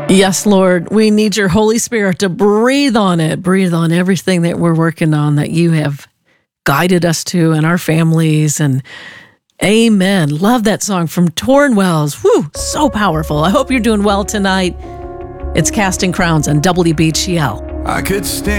Yes, Lord, we need your Holy Spirit to breathe on it, breathe on everything that we're working on, that you have guided us to and our families. And amen. Love that song from Torn Wells. Woo, so powerful. I hope you're doing well tonight. It's Casting Crowns on WBGL. I could stand